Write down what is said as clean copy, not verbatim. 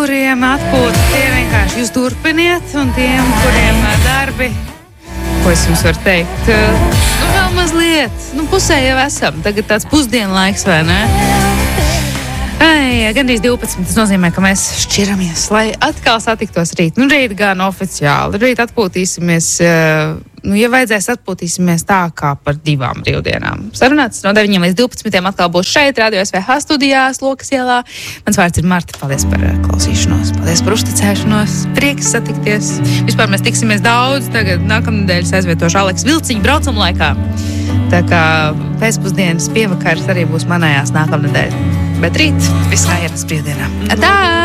kuriem atpūta, tie vienkārši jūs turpiniet, un tiem, kuriem darbi, ko es jums varu teikt, vēl mazliet, pusē jau esam, tagad tāds pusdienlaiks, vai ne? Gandrīz 12, tas nozīmē, ka mēs šķiramies, lai atkal satiktos rīt. Rīt gan oficiāli, rīt atpūtīsimies, ja vajadzēs atpūtīsimies tā kā par 2 brīvdienām. Sarunāts no 9 līdz 12 atkal būs šeit, Radio SVH studijās, Lokas ielā. Mans vārds ir Marta, paldies par klausīšanos, paldies par uzticēšanos, prieks satikties. Vispār mēs tiksimies daudz, tagad nākamnedēļ aizvietošu Aleksu Vilciņu braucam laikā. Tā kā pēcpusdienas pievakars arī būs manējās nākamnedēļ. Bet rīt viss kā ierast brīvdienā. Tā!